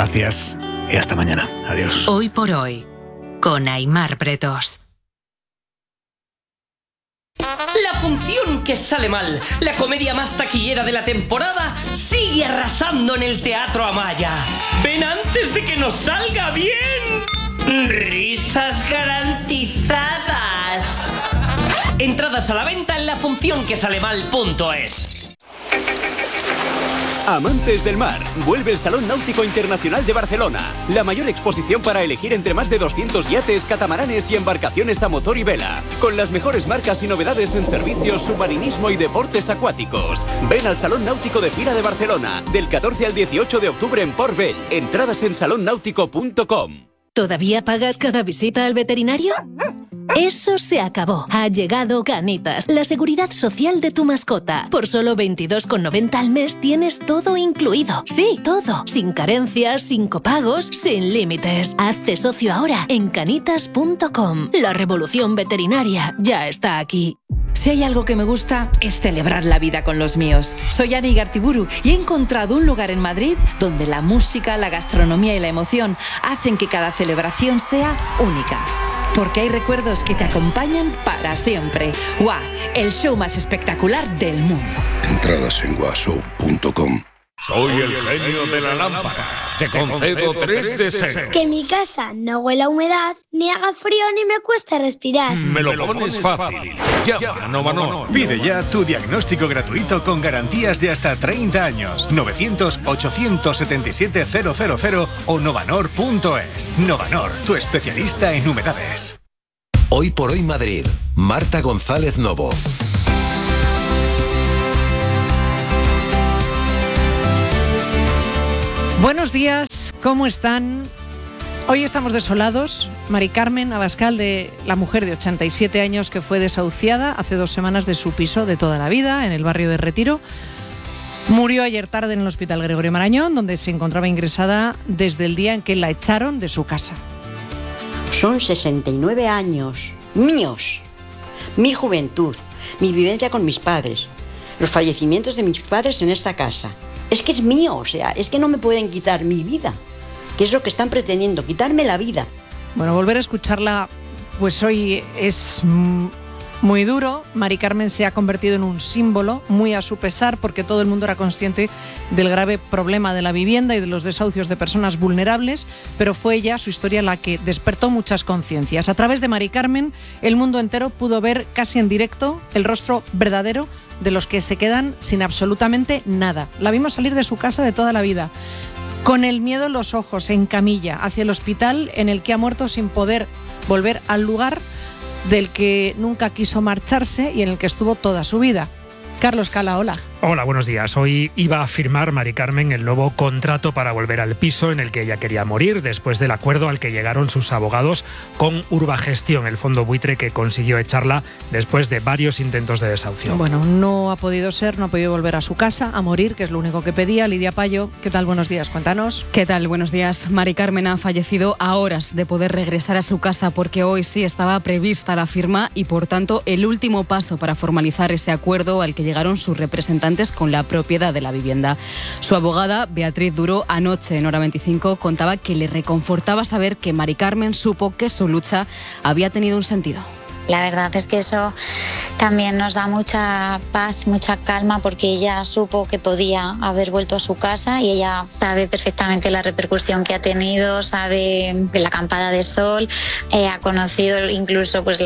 Gracias y hasta mañana. Adiós. Hoy por hoy, con Aimar Pretos. La función que sale mal, la comedia más taquillera de la temporada, sigue arrasando en el Teatro Amaya. ¡Ven antes de que nos salga bien! ¡Risas garantizadas! Entradas a la venta en lafuncionquesalemal.es. Amantes del mar, vuelve el Salón Náutico Internacional de Barcelona. La mayor exposición para elegir entre más de 200 yates, catamaranes y embarcaciones a motor y vela. Con las mejores marcas y novedades en servicios, submarinismo y deportes acuáticos. Ven al Salón Náutico de Fira de Barcelona, del 14 al 18 de octubre en Port Vell. Entradas en salonnáutico.com. ¿Todavía pagas cada visita al veterinario? Eso se acabó. Ha llegado Canitas, la seguridad social de tu mascota. Por solo 22,90 al mes tienes todo incluido. Sí, todo. Sin carencias, sin copagos, sin límites. Hazte socio ahora en canitas.com. La revolución veterinaria ya está aquí. Si hay algo que me gusta, es celebrar la vida con los míos. Soy Ani Gartiburu y he encontrado un lugar en Madrid donde la música, la gastronomía y la emoción hacen que cada celebración sea única. Porque hay recuerdos que te acompañan para siempre. ¡Guau! El show más espectacular del mundo. Entradas en guashow.com. Soy el genio de la lámpara. Te concedo 3 deseos. Que mi casa no huela a humedad, ni haga frío ni me cueste respirar. Me lo pones fácil. Llama a Novanor. Pide ya tu diagnóstico gratuito con garantías de hasta 30 años. 900-877-000 o novanor.es. Novanor, tu especialista en humedades. Hoy por hoy Madrid. Marta González Novo. Buenos días, ¿cómo están? Hoy estamos desolados. Mari Carmen Abascal, la mujer de 87 años que fue desahuciada hace 2 semanas de su piso de toda la vida en el barrio de Retiro, murió ayer tarde en el Hospital Gregorio Marañón, donde se encontraba ingresada desde el día en que la echaron de su casa. Son 69 años míos, mi juventud, mi vivencia con mis padres, los fallecimientos de mis padres en esta casa. Es que es mío, o sea, es que no me pueden quitar mi vida, que es lo que están pretendiendo, quitarme la vida. Bueno, volver a escucharla, pues hoy es muy duro. Mari Carmen se ha convertido en un símbolo, muy a su pesar, porque todo el mundo era consciente del grave problema de la vivienda y de los desahucios de personas vulnerables, pero fue ella, su historia, la que despertó muchas conciencias. A través de Mari Carmen, el mundo entero pudo ver casi en directo el rostro verdadero de los que se quedan sin absolutamente nada. La vimos salir de su casa de toda la vida, con el miedo en los ojos, en camilla, hacia el hospital en el que ha muerto sin poder volver al lugar del que nunca quiso marcharse y en el que estuvo toda su vida. Carlos Cala, hola. Hola, buenos días. Hoy iba a firmar Mari Carmen el nuevo contrato para volver al piso en el que ella quería morir, después del acuerdo al que llegaron sus abogados con Urbagestión, el fondo buitre que consiguió echarla después de varios intentos de desahucio. Bueno, no ha podido ser, no ha podido volver a su casa, a morir, que es lo único que pedía. Lidia Payo, ¿qué tal? Buenos días, cuéntanos. ¿Qué tal? Buenos días. Mari Carmen ha fallecido a horas de poder regresar a su casa porque hoy sí estaba prevista la firma y, por tanto, el último paso para formalizar ese acuerdo al que llegaron sus representantes con la propiedad de la vivienda. Su abogada, Beatriz Duro, anoche en Hora 25 contaba que le reconfortaba saber que Mari Carmen supo que su lucha había tenido un sentido. La verdad es que eso también nos da mucha paz, mucha calma, porque ella supo que podía haber vuelto a su casa y ella sabe perfectamente la repercusión que ha tenido, sabe la acampada de sol, ha conocido incluso pues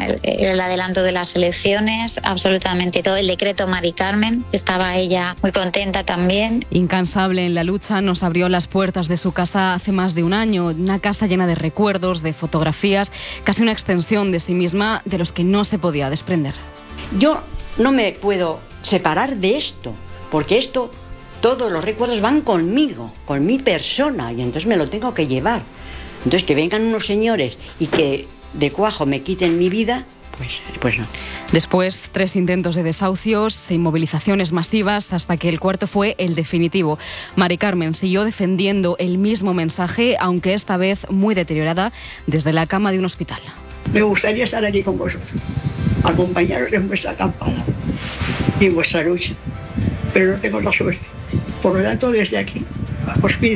el adelanto de las elecciones, absolutamente todo, el decreto Mari Carmen, estaba ella muy contenta también. Incansable en la lucha, nos abrió las puertas de su casa hace más de un año, una casa llena de recuerdos, de fotografías, casi una extensión de sí misma, de los que no se podía desprender. Yo no me puedo separar de esto, porque esto, todos los recuerdos van conmigo, con mi persona, y entonces me lo tengo que llevar. Entonces que vengan unos señores y que de cuajo me quiten mi vida, pues no. Después, 3 intentos de desahucios, inmovilizaciones masivas, hasta que el cuarto fue el definitivo. Mari Carmen siguió defendiendo el mismo mensaje, aunque esta vez muy deteriorada, desde la cama de un hospital. Me gustaría estar aquí con vosotros, acompañaros en vuestra acampada y en vuestra lucha, pero no tengo la suerte. Por lo tanto, desde aquí os pido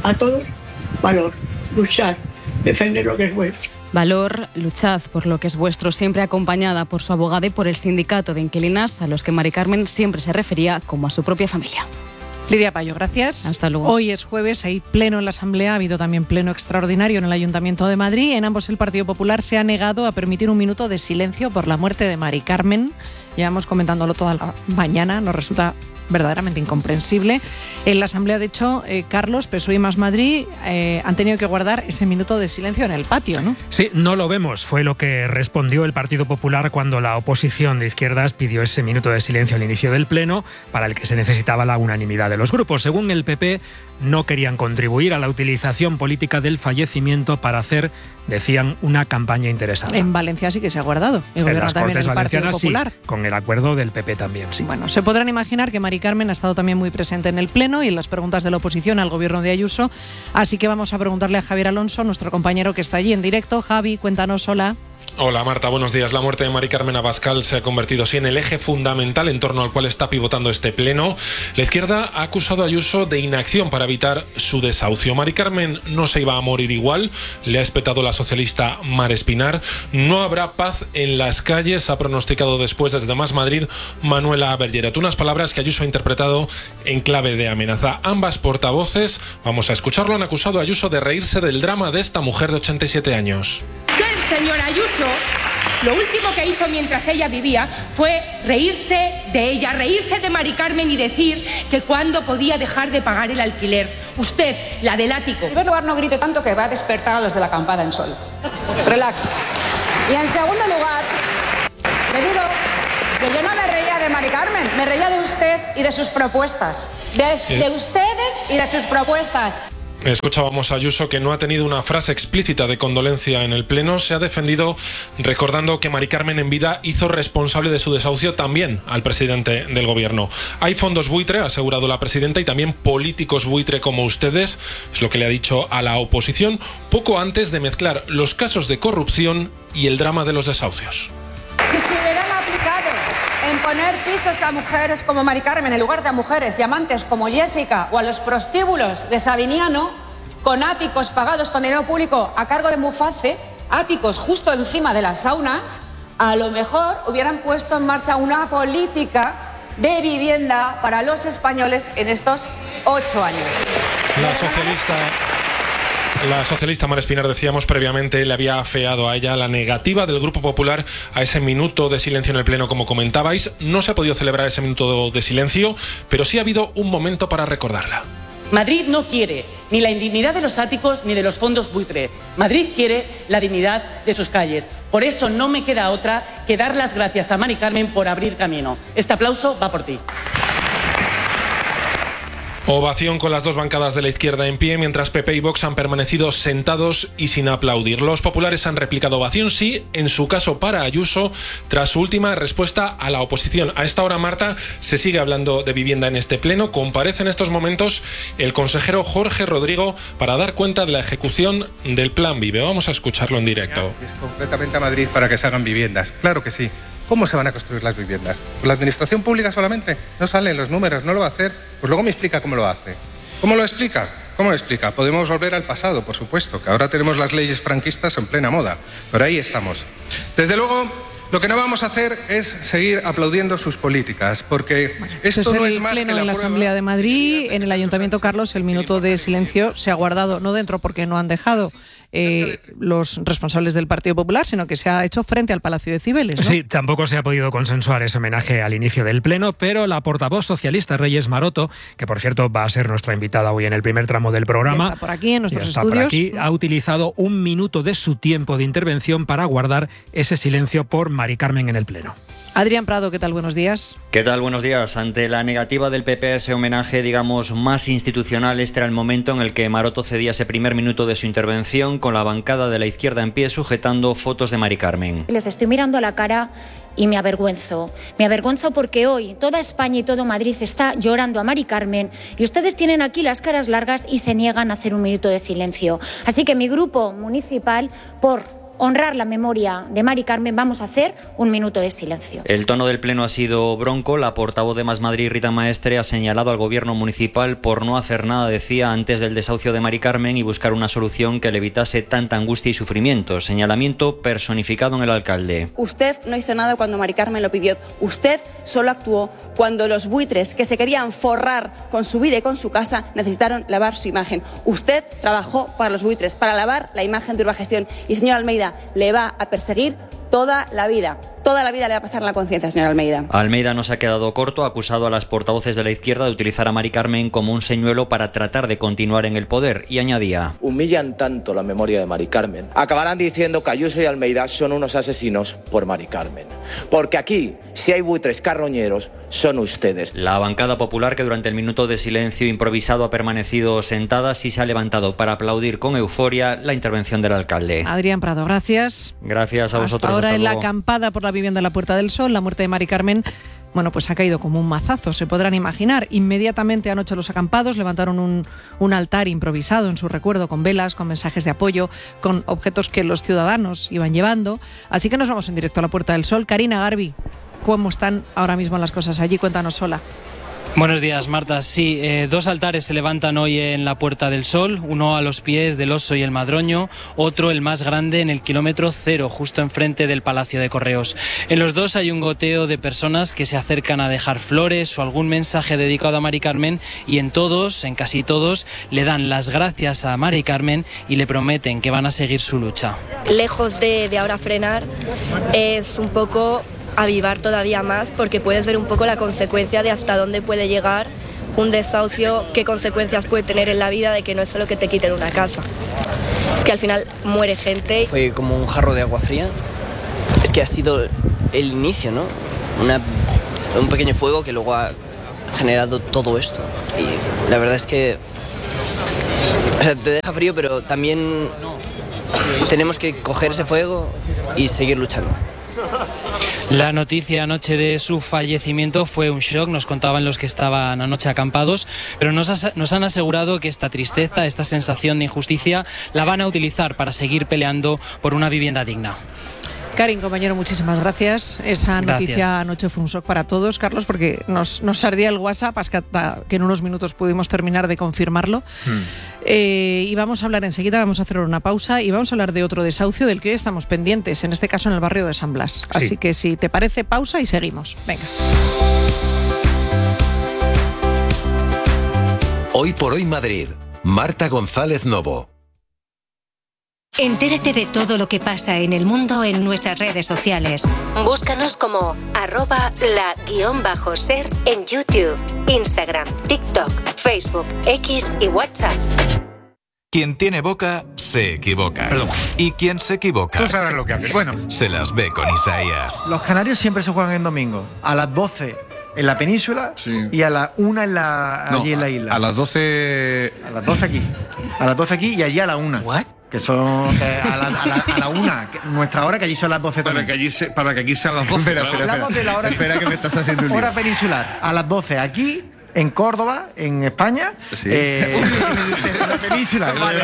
A todos, valor, luchar, defender lo que es vuestro. Valor, luchad por lo que es vuestro, siempre acompañada por su abogada y por el sindicato de inquilinas, a los que Mari Carmen siempre se refería como a su propia familia. Lidia Payo, gracias. Hasta luego. Hoy es jueves, hay pleno en la Asamblea, ha habido también pleno extraordinario en el Ayuntamiento de Madrid. En ambos el Partido Popular se ha negado a permitir un minuto de silencio por la muerte de Mari Carmen. Llevamos comentándolo toda la mañana, nos resulta verdaderamente incomprensible. En la Asamblea, de hecho, Carlos, PSOE y Más Madrid han tenido que guardar ese minuto de silencio en el patio, ¿no? Sí, no lo vemos. Fue lo que respondió el Partido Popular cuando la oposición de izquierdas pidió ese minuto de silencio al inicio del Pleno, para el que se necesitaba la unanimidad de los grupos. Según el PP, no querían contribuir a la utilización política del fallecimiento para hacer, decían, una campaña interesada. En Valencia sí que se ha guardado. En las Cortes Valencianas sí, con el acuerdo del PP también, sí. Bueno, se podrán imaginar que Mari Carmen ha estado también muy presente en el Pleno y en las preguntas de la oposición al gobierno de Ayuso. Así que vamos a preguntarle a Javier Alonso, nuestro compañero que está allí en directo. Javi, cuéntanos, hola. Hola Marta, buenos días. La muerte de Mari Carmen Abascal se ha convertido así en el eje fundamental en torno al cual está pivotando este pleno. La izquierda ha acusado a Ayuso de inacción para evitar su desahucio. Mari Carmen no se iba a morir igual, le ha espetado la socialista Mar Espinar. No habrá paz en las calles, ha pronosticado después desde Más Madrid Manuela Bergeret. Unas palabras que Ayuso ha interpretado en clave de amenaza. Ambas portavoces, vamos a escucharlo, han acusado a Ayuso de reírse del drama de esta mujer de 87 años. Señor Ayuso, lo último que hizo mientras ella vivía fue reírse de ella, reírse de Mari Carmen y decir que cuándo podía dejar de pagar el alquiler. Usted, la del ático. En primer lugar, no grite tanto que va a despertar a los de la acampada en sol. Relax. Y en segundo lugar, le digo que yo no me reía de Mari Carmen, me reía de usted y de sus propuestas. De ustedes y de sus propuestas. Escuchábamos a Ayuso, que no ha tenido una frase explícita de condolencia en el Pleno. Se ha defendido recordando que Mari Carmen en vida hizo responsable de su desahucio también al presidente del gobierno. Hay fondos buitre, ha asegurado la presidenta, y también políticos buitre como ustedes, es lo que le ha dicho a la oposición, poco antes de mezclar los casos de corrupción y el drama de los desahucios. Si se hubieran aplicado en poner pisos a mujeres como Mari Carmen en lugar de a mujeres y amantes como Jessica, o a los prostíbulos de Sabiniano, con áticos pagados con dinero público a cargo de Muface, áticos justo encima de las saunas, a lo mejor hubieran puesto en marcha una política de vivienda para los españoles en estos 8 años. La socialista Mar Espinar, decíamos previamente, le había afeado a ella la negativa del Grupo Popular a ese minuto de silencio en el Pleno, como comentabais. No se ha podido celebrar ese minuto de silencio, pero sí ha habido un momento para recordarla. Madrid no quiere ni la indignidad de los áticos ni de los fondos buitre. Madrid quiere la dignidad de sus calles. Por eso no me queda otra que dar las gracias a Mari Carmen por abrir camino. Este aplauso va por ti. Ovación con las dos bancadas de la izquierda en pie, mientras PP y Vox han permanecido sentados y sin aplaudir. Los populares han replicado ovación, sí, en su caso para Ayuso, tras su última respuesta a la oposición. A esta hora, Marta, se sigue hablando de vivienda en este pleno. Comparece en estos momentos el consejero Jorge Rodrigo para dar cuenta de la ejecución del Plan Vive. Vamos a escucharlo en directo. Es concretamente a Madrid para que se hagan viviendas. Claro que sí. ¿Cómo se van a construir las viviendas? ¿Por la administración pública solamente? No salen los números, no lo va a hacer. Pues luego me explica cómo lo hace. ¿Cómo lo explica? ¿Cómo lo explica? Podemos volver al pasado, por supuesto, que ahora tenemos las leyes franquistas en plena moda. Pero ahí estamos. Desde luego, lo que no vamos a hacer es seguir aplaudiendo sus políticas, porque esto no es más que la prueba. En la Asamblea de Madrid, en el Ayuntamiento, Carlos, el minuto de silencio se ha guardado, no dentro porque no han dejado los responsables del Partido Popular, sino que se ha hecho frente al Palacio de Cibeles, ¿no? Sí, tampoco se ha podido consensuar ese homenaje al inicio del Pleno, pero la portavoz socialista Reyes Maroto, que por cierto va a ser nuestra invitada hoy en el primer tramo del programa, ya está por aquí en nuestros estudios, ha utilizado un minuto de su tiempo de intervención para guardar ese silencio por Mari Carmen en el Pleno. Adrián Prado, ¿qué tal? Buenos días. ¿Qué tal? Buenos días. Ante la negativa del PP a ese homenaje, digamos, más institucional, este era el momento en el que Maroto cedía ese primer minuto de su intervención con la bancada de la izquierda en pie sujetando fotos de Mari Carmen. Les estoy mirando a la cara y me avergüenzo. Me avergüenzo porque hoy toda España y todo Madrid está llorando a Mari Carmen y ustedes tienen aquí las caras largas y se niegan a hacer un minuto de silencio. Así que mi grupo municipal, por honrar la memoria de Mari Carmen, vamos a hacer un minuto de silencio. El tono del pleno ha sido bronco. La portavoz de Más Madrid, Rita Maestre, ha señalado al gobierno municipal por no hacer nada, decía, antes del desahucio de Mari Carmen y buscar una solución que le evitase tanta angustia y sufrimiento. Señalamiento personificado en el alcalde. Usted no hizo nada cuando Mari Carmen lo pidió. Usted solo actuó cuando los buitres que se querían forrar con su vida y con su casa necesitaron lavar su imagen. Usted trabajó para los buitres, para lavar la imagen de Urbagestión. Y, señor Almeida, le va a perseguir toda la vida. Toda la vida le va a pasar en la conciencia, señor Almeida. Almeida no se ha quedado corto, ha acusado a las portavoces de la izquierda de utilizar a Mari Carmen como un señuelo para tratar de continuar en el poder, y añadía: humillan tanto la memoria de Mari Carmen, acabarán diciendo que Ayuso y Almeida son unos asesinos por Mari Carmen. Porque aquí, si hay buitres carroñeros, son ustedes. La bancada popular, que durante el minuto de silencio improvisado ha permanecido sentada, sí se ha levantado para aplaudir con euforia la intervención del alcalde. Adrián Prado, gracias. Gracias a vosotros. Ahora hasta en luego. La acampada por la vivienda de la Puerta del Sol, la muerte de Mari Carmen, bueno, pues ha caído como un mazazo, se podrán imaginar. Inmediatamente anoche los acampados levantaron un altar improvisado en su recuerdo, con velas, con mensajes de apoyo, con objetos que los ciudadanos iban llevando. Así que nos vamos en directo a la Puerta del Sol. Karina Garbi, ¿cómo están ahora mismo las cosas allí? Cuéntanos sola. Buenos días, Marta. Sí, 2 altares se levantan hoy en la Puerta del Sol, uno a los pies del Oso y el Madroño, otro, el más grande, en el kilómetro 0, justo enfrente del Palacio de Correos. En los dos hay un goteo de personas que se acercan a dejar flores o algún mensaje dedicado a Mari Carmen, y en casi todos, le dan las gracias a Mari Carmen y le prometen que van a seguir su lucha. Lejos de ahora frenar, es un poco avivar todavía más, porque puedes ver un poco la consecuencia de hasta dónde puede llegar un desahucio, qué consecuencias puede tener en la vida, de que no es solo que te quiten una casa, es que al final muere gente. Fue como un jarro de agua fría. Es que ha sido el inicio, ¿no? Un pequeño fuego que luego ha generado todo esto. Y la verdad es que, o sea, te deja frío, pero también tenemos que coger ese fuego y seguir luchando. La noticia anoche de su fallecimiento fue un shock, nos contaban los que estaban anoche acampados, pero nos han asegurado que esta tristeza, esta sensación de injusticia, la van a utilizar para seguir peleando por una vivienda digna. Karin, compañero, muchísimas gracias. Esa noticia anoche fue un shock para todos, Carlos, porque nos ardía el WhatsApp hasta que en unos minutos pudimos terminar de confirmarlo. Y vamos a hablar enseguida, vamos a hacer una pausa y vamos a hablar de otro desahucio del que hoy estamos pendientes, en este caso en el barrio de San Blas. Sí. Así que si te parece, pausa y seguimos. Venga. Hoy por hoy Madrid. Marta González Novo. Entérate de todo lo que pasa en el mundo en nuestras redes sociales. Búscanos como @la_ser en YouTube, Instagram, TikTok, Facebook, X y WhatsApp. Quien tiene boca, se equivoca. Perdón. Y quien se equivoca... Tú sabrás lo que haces. Bueno. Se las ve con Isaías. Los canarios siempre se juegan en domingo. A las 12 en la península, sí, y a la 1 allí en la isla. A las 12... A las 12 aquí. A las 12 aquí y allí a la 1. ¿What? Que son a la 1, nuestra hora, que allí son las 12 también. Para que aquí sean las 12. Hablamos de la hora. Espera que me estás haciendo un lío. Hora peninsular, a las 12 aquí, en Córdoba, en España. Sí. En la península. Vale.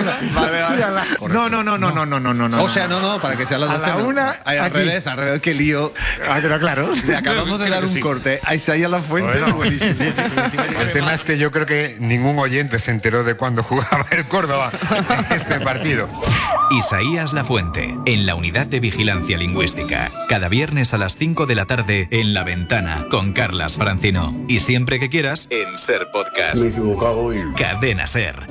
No. O sea, no, para que sean las 12. A la 1. Al revés, qué lío. Pero claro. Le acabamos de dar un corte a Isaías Lafuente. Bueno, buenísimo. Sí. El tema es que yo creo que ningún oyente se enteró de cuándo jugaba el Córdoba este partido. Isaías Lafuente, en la Unidad de Vigilancia Lingüística. Cada viernes a las 5 de la tarde en La Ventana, con Carlas Francino. Y siempre que quieras, en Ser Podcast. Me he equivocado hoy. Cadena Ser.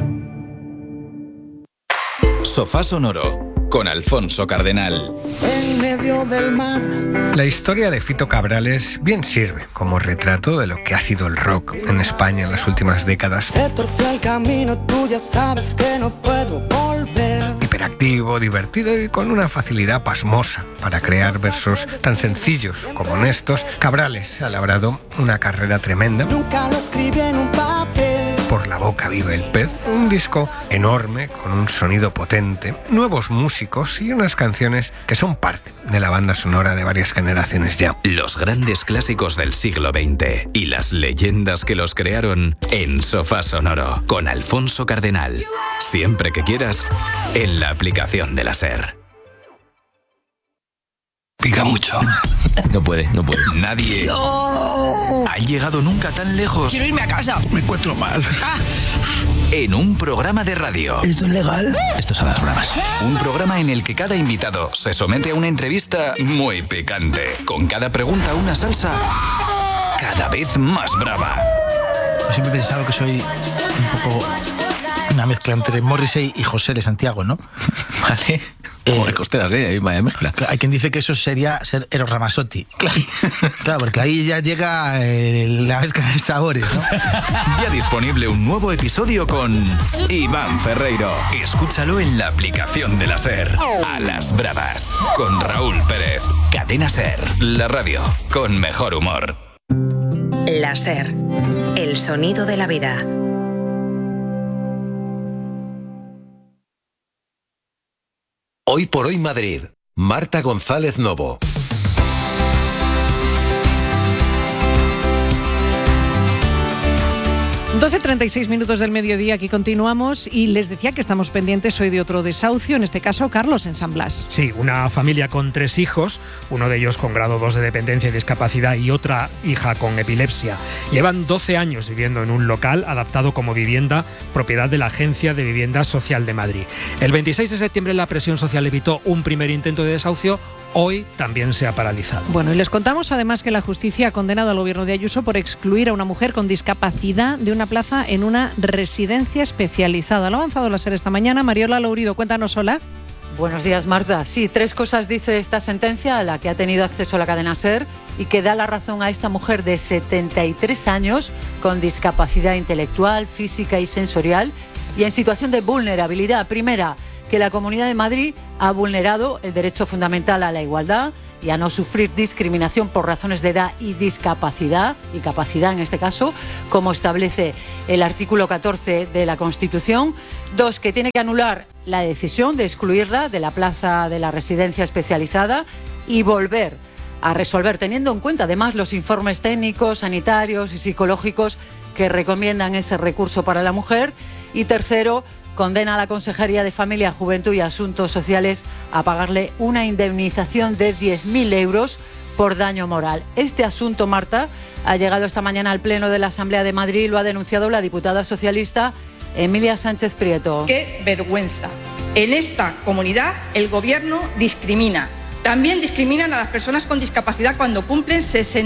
Sofá Sonoro, con Alfonso Cardenal. En medio del mar. La historia de Fito Cabrales bien sirve como retrato de lo que ha sido el rock en España en las últimas décadas. Se torció el camino, tú ya sabes que no puedo volver. Hiperactivo, divertido y con una facilidad pasmosa para crear versos tan sencillos como honestos, Cabrales ha labrado una carrera tremenda. Nunca lo escribí en un papel. Por la boca vive el pez, un disco enorme con un sonido potente, nuevos músicos y unas canciones que son parte de la banda sonora de varias generaciones ya. Los grandes clásicos del siglo XX y las leyendas que los crearon en Sofá Sonoro, con Alfonso Cardenal. Siempre que quieras, en la aplicación de la SER. Pica mucho. No puede. Nadie ha llegado nunca tan lejos. Quiero irme a casa. Me encuentro mal. En un programa de radio. ¿Esto es legal? Esto es a las bravas. Un programa en el que cada invitado se somete a una entrevista muy picante. Con cada pregunta una salsa cada vez más brava. Yo siempre he pensado que soy un poco una mezcla entre Morrissey y José de Santiago, ¿no? Vale. Como de costeras, ahí vaya mezcla. Hay quien dice que eso sería ser Eros Ramazzotti. Claro, porque ahí ya llega la mezcla de sabores, ¿no? Ya disponible un nuevo episodio con Iván Ferreiro. Escúchalo en la aplicación de la SER. A las bravas. Con Raúl Pérez. Cadena SER. La radio con mejor humor. La SER. El sonido de la vida. Hoy por hoy Madrid. Marta González Novo. 12:36 minutos del mediodía, aquí continuamos y les decía que estamos pendientes hoy de otro desahucio, en este caso Carlos en San Blas. Sí, una familia con 3 hijos, uno de ellos con grado 2 de dependencia y discapacidad y otra hija con epilepsia. Llevan 12 años viviendo en un local adaptado como vivienda, propiedad de la Agencia de Vivienda Social de Madrid. El 26 de septiembre la presión social evitó un primer intento de desahucio. Hoy también se ha paralizado. Bueno, y les contamos además que la justicia ha condenado al gobierno de Ayuso por excluir a una mujer con discapacidad de una plaza en una residencia especializada. Lo ha avanzado la SER esta mañana. Mariola Lourido, cuéntanos, hola. Buenos días, Marta. Sí, 3 cosas dice esta sentencia a la que ha tenido acceso la cadena SER y que da la razón a esta mujer de 73 años con discapacidad intelectual, física y sensorial y en situación de vulnerabilidad. Primera, que la Comunidad de Madrid ha vulnerado el derecho fundamental a la igualdad y a no sufrir discriminación por razones de edad y discapacidad, y capacidad en este caso, como establece el artículo 14 de la Constitución. 2, que tiene que anular la decisión de excluirla de la plaza de la residencia especializada y volver a resolver, teniendo en cuenta además los informes técnicos, sanitarios y psicológicos que recomiendan ese recurso para la mujer. Y tercero, condena a la Consejería de Familia, Juventud y Asuntos Sociales a pagarle una indemnización de 10.000 euros por daño moral. Este asunto, Marta, ha llegado esta mañana al Pleno de la Asamblea de Madrid y lo ha denunciado la diputada socialista Emilia Sánchez Prieto. ¡Qué vergüenza! En esta comunidad el Gobierno discrimina. También discriminan a las personas con discapacidad cuando cumplen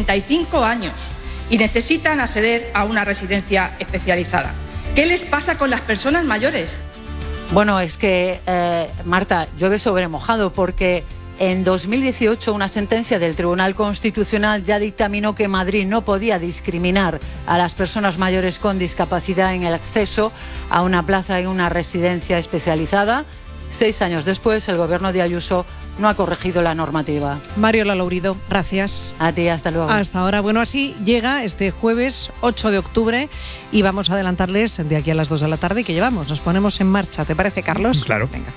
65 años y necesitan acceder a una residencia especializada. ¿Qué les pasa con las personas mayores? Bueno, es que, Marta, llueve sobre mojado porque en 2018 una sentencia del Tribunal Constitucional ya dictaminó que Madrid no podía discriminar a las personas mayores con discapacidad en el acceso a una plaza en una residencia especializada. 6 años después, el Gobierno de Ayuso no ha corregido la normativa. Mariola Lourido, gracias. A ti, hasta luego. Hasta ahora. Bueno, así llega este jueves 8 de octubre y vamos a adelantarles de aquí a las 2 de la tarde que llevamos. Nos ponemos en marcha. ¿Te parece, Carlos? Claro. Venga.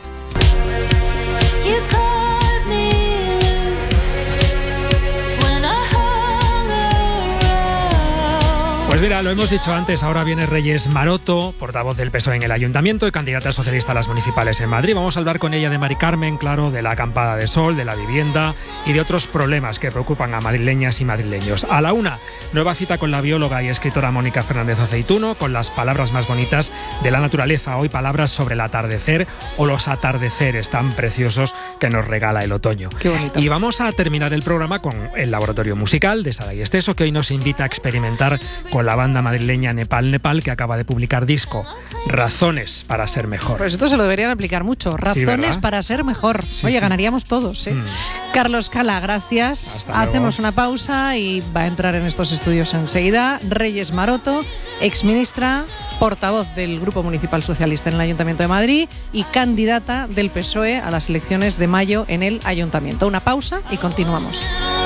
Pues mira, lo hemos dicho antes, ahora viene Reyes Maroto, portavoz del PSOE en el Ayuntamiento y candidata socialista a las municipales en Madrid. Vamos a hablar con ella de Mari Carmen, claro, de la acampada de sol, de la vivienda y de otros problemas que preocupan a madrileñas y madrileños. A la 1, nueva cita con la bióloga y escritora Mónica Fernández Aceituno, con las palabras más bonitas de la naturaleza. Hoy palabras sobre el atardecer o los atardeceres tan preciosos que nos regala el otoño. Qué bonito. Y vamos a terminar el programa con el laboratorio musical de Saray Esteso, que hoy nos invita a experimentar con la banda madrileña Nepal, que acaba de publicar disco Razones para ser mejor. Pues esto se lo deberían aplicar mucho. Razones sí, para ser mejor. Sí, Oye, sí. ganaríamos todos, ¿eh? Carlos Cala, gracias. Hasta luego. Hacemos una pausa y va a entrar en estos estudios enseguida Reyes Maroto, exministra, portavoz del Grupo Municipal Socialista en el Ayuntamiento de Madrid y candidata del PSOE a las elecciones de mayo en el Ayuntamiento. Una pausa y continuamos.